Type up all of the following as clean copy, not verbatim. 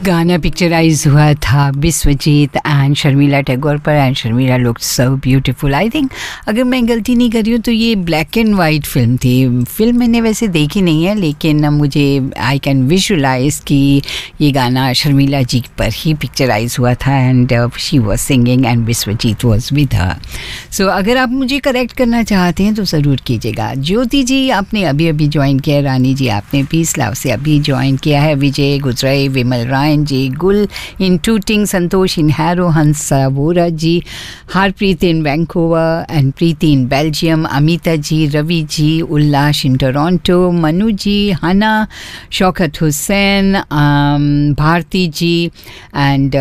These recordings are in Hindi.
गाना पिक्चराइज हुआ था विश्वजीत एंड शर्मिला टैगोर पर and Sharmila look so beautiful. I think अगर मैं गलती नहीं कर रही हूँ तो ये ब्लैक एंड वाइट फिल्म थी। फिल्म मैंने वैसे देखी नहीं है लेकिन मुझे आई कैन विजुलाइज कि ये गाना शर्मिला जी पर ही पिक्चराइज हुआ था and she was singing and Vishwajeet was with her. सो अगर आप मुझे करेक्ट करना चाहते हैं तो ज़रूर कीजिएगा। ज्योति जी आपने अभी अभी ज्वाइन किया, रानी जी आपने पीस लाव से अभी ज्वाइन किया है, विजय गुजराई, विमल रायन जी, गुल इन tooting, Santosh in harrow, Hansa Vora ji, Harpreet in Vancouver and Preeti in Belgium, Amita ji, Ravi ji, Ullas in Toronto, Manu जी, हना, शौकत हुसैन, भारती जी and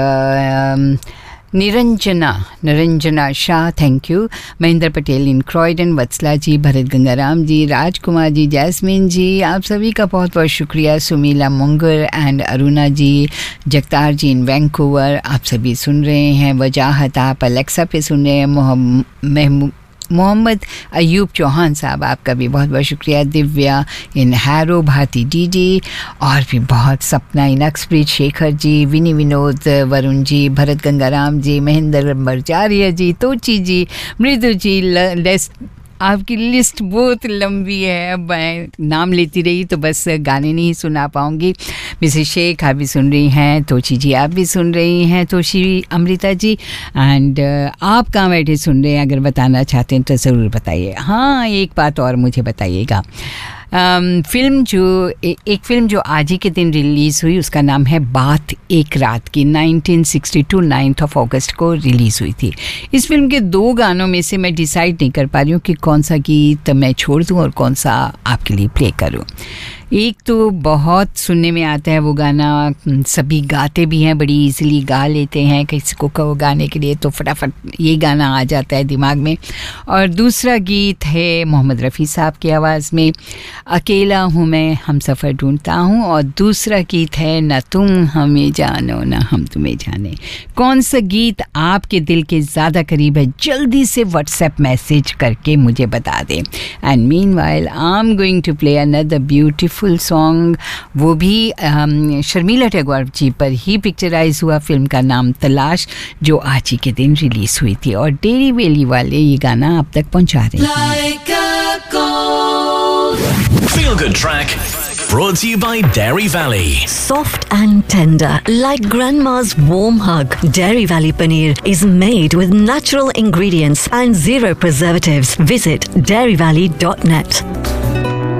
Niranjana Shah, thank you, Mahendra Patel in Croydon, Vatsala ji, Bharat Gangaram ji, Rajkumar ji, jasmine जी, आप सभी का बहुत बहुत शुक्रिया, सुमीला Munger and Aruna ji, Jagtar ji in Vancouver, आप सभी सुन रहे हैं। वजाहत आप अलेक्सा पे सुन रहे हैं। मोहम्मद अयूब चौहान साहब आपका भी बहुत बहुत शुक्रिया। दिव्या इन हैरो, भारती डीडी और भी बहुत, सपना इन अक्सप्रीत, शेखर जी, विनी विनोद, वरुण जी, भरत गंगाराम जी, महेंद्र बरजारिया जी, तोची जी, मृदु जी। आपकी लिस्ट बहुत लंबी है, अब मैं नाम लेती रही तो बस गाने नहीं सुना पाऊँगी। मिसेस शेख आप भी सुन रही हैं, तोची जी आप भी सुन रही हैं, तोशी अमृता जी एंड आप कहाँ बैठे सुन रहे हैं, अगर बताना चाहते हैं तो ज़रूर बताइए। हाँ, एक बात और मुझे बताइएगा, एक फ़िल्म जो आज ही के दिन रिलीज़ हुई उसका नाम है बात एक रात की, 1962 9 अगस्त को रिलीज़ हुई थी। इस फिल्म के 2 गानों में से मैं डिसाइड नहीं कर पा रही हूँ कि कौन सा गीत मैं छोड़ दूँ और कौन सा आपके लिए प्ले करूँ। एक तो बहुत सुनने में आता है वो गाना, सभी गाते भी हैं, बड़ी इजीली गा लेते हैं, किसी को कहो गाने के लिए तो फटाफट ये गाना आ जाता है दिमाग में। और दूसरा गीत है मोहम्मद रफ़ी साहब की आवाज़ में, अकेला हूँ मैं हम सफ़र ढूंढता हूँ, और दूसरा गीत है न तुम हमें जानो न हम तुम्हें जाने। कौन सा गीत आपके दिल के ज़्यादा करीब है जल्दी से व्हाट्सएप मैसेज करके मुझे बता दें। And meanwhile I am going to play another beautiful song, वो भी शर्मिला टैगोर जी पर ही पिक्चराइज हुआ। फिल्म का नाम तलाश, जो आज ही के दिन रिलीज हुई थी और डेरी वेली वाले ये गाना आप तक पहुंचा रहे हैं। Feel Good Track brought to you by Dairy Valley. Soft and tender, like grandma's warm hug. Dairy Valley Paneer is made with natural ingredients and zero preservatives. Visit dairyvalley.net.